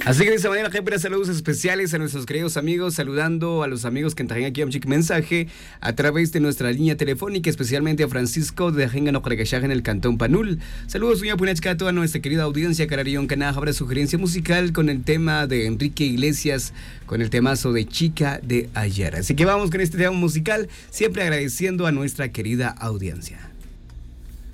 Así que de esa manera, gente, saludos especiales a nuestros queridos amigos, saludando a los amigos que entregan aquí un chico mensaje a través de nuestra línea telefónica, especialmente a Francisco de Jengano en el Cantón Panul. Saludos, doña Punachka, a toda nuestra querida audiencia, Cararión Canaj, habrá sugerencia musical con el tema de Enrique Iglesias, con el temazo de Chica de Ayer. Así que vamos con este tema musical, siempre agradeciendo a nuestra querida audiencia.